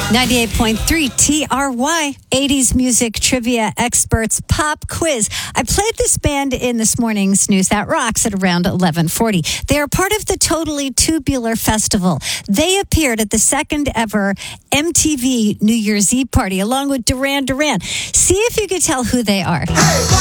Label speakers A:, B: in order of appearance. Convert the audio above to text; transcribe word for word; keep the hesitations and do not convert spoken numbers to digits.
A: ninety-eight point three T R Y, eighties music trivia experts pop quiz. I played this band in this morning's News That Rocks at around eleven forty. They are part of the Totally Tubular Festival. They appeared at the second ever M T V New Year's Eve party along with Duran Duran. See if you could tell who they are.